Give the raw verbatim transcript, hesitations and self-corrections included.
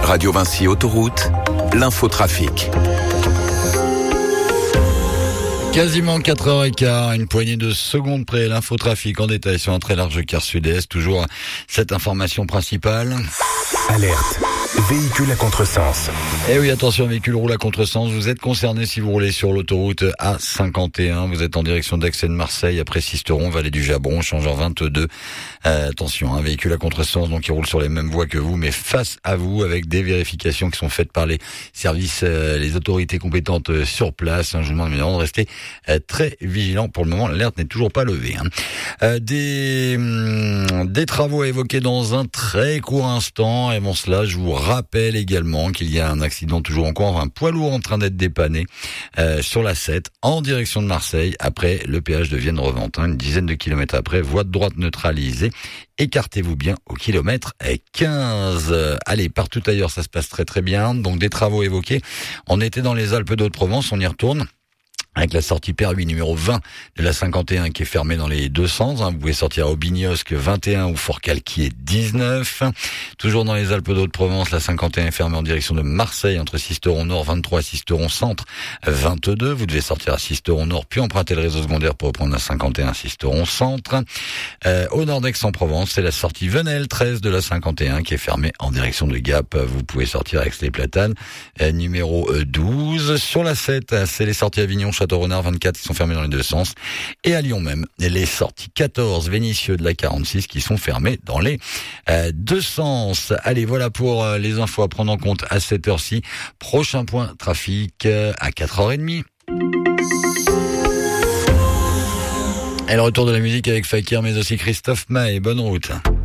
Radio Vinci Autoroute, l'infotrafic. Quasiment quatre heures quinze, une poignée de secondes près, l'infotrafic en détail sur un très large quart sud-est. Toujours cette information principale. Alerte, véhicule à contresens. Eh oui, attention, véhicule roule à contresens. Vous êtes concerné si vous roulez sur l'autoroute A cinquante et un. Vous êtes en direction d'Aix et de Marseille, après Sisteron, vallée du Jabron, changeur vingt-deux. Euh, attention, un véhicule à contresens, donc il roule sur les mêmes voies que vous, mais face à vous, avec des vérifications qui sont faites par les services, euh, les autorités compétentes euh, sur place. Je vous demande évidemment de rester euh, très vigilant. Pour le moment, l'alerte n'est toujours pas levée. Hein. Euh, des, hum, des travaux à évoquer dans un très court instant. Et bon, cela, je vous rappelle également qu'il y a un accident toujours en cours, un poids lourd en train d'être dépanné euh, sur la sept en direction de Marseille, après le péage de Vienne-Reventin, une dizaine de kilomètres après, voie de droite neutralisée. Écartez-vous bien au kilomètre quinze. Allez, partout ailleurs, ça se passe très très bien. Donc des travaux évoqués. On était dans les Alpes d'Haute-Provence, on y retourne. Avec la sortie P R huit numéro vingt de la cinquante et un qui est fermée dans les deux sens. Hein. Vous pouvez sortir à Aubignosc vingt et un ou Fort-Calquier dix-neuf. Toujours dans les Alpes d'Haute-Provence, la cinquante et un est fermée en direction de Marseille entre Sisteron Nord vingt-trois, Sisteron Centre vingt-deux. Vous devez sortir à Sisteron Nord puis emprunter le réseau secondaire pour reprendre la cinquante et un Sisteron Centre. Euh, au nord d'Aix-en-Provence, c'est la sortie Venelle treize de la cinquante et un qui est fermée en direction de Gap. Vous pouvez sortir à Aix-les-Platanes euh, numéro douze. Sur la sept, c'est les sorties Avignon Château-Renard vingt-quatre qui sont fermés dans les deux sens, et à Lyon même les sorties quatorze Vénissieux de la quarante-six qui sont fermées dans les euh, deux sens. Allez, voilà pour euh, les infos à prendre en compte à cette heure-ci. Prochain point trafic euh, à quatre heures trente. Et le retour de la musique avec Fakir mais aussi Christophe Maé. Bonne route.